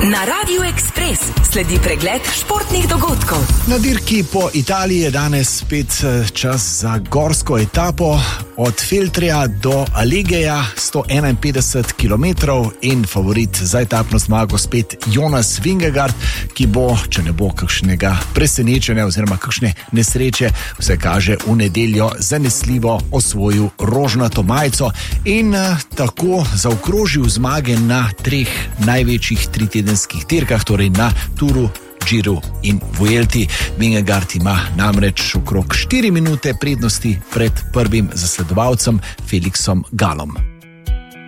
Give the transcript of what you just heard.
Na Radiu Ekspres sledi pregled športnih dogodkov. Na dirki po Italiji je danes spet čas za gorsko etapo. Od Feltrija do Alegeja 151 km in favorit za etapno zmago spet Jonas Vingegaard, ki bo, če ne bo kakšnega presenečenja oziroma kakšne nesreče, vse kaže, v nedeljo zanesljivo osvojil rožnato majico in tako zaokrožil zmage na 3 največjih tritedenskih dirkah, torej na Touru, Giru in Vuelti. Vingegaard ima namreč okrog 4 minute prednosti pred prvim zasledovalcem Felixom Gallom.